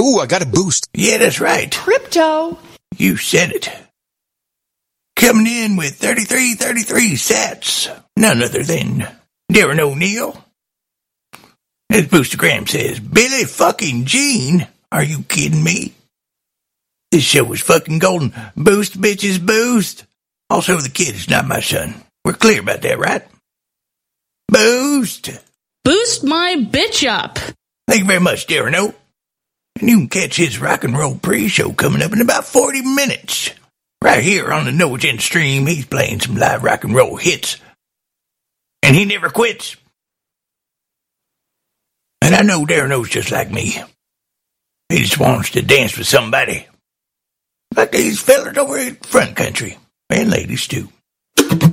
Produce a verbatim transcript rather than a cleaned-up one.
Ooh, I got a boost. Yeah, that's right. Crypto. You said it. Coming in with thirty-three thirty-three sats. None other than Darren O'Neill. As Boostergram says, Billy fucking Jean. Are you kidding me? This show was fucking golden. Boost, bitches, boost. Also, the kid is not my son. We're clear about that, right? Boost. Boost my bitch up. Thank you very much, Darren O. And you can catch his rock and roll pre-show coming up in about forty minutes. Right here on the No Agenda stream, he's playing some live rock and roll hits. And he never quits. And I know Darren O's just like me. He just wants to dance with somebody. Like these fellas over in front country. And ladies too.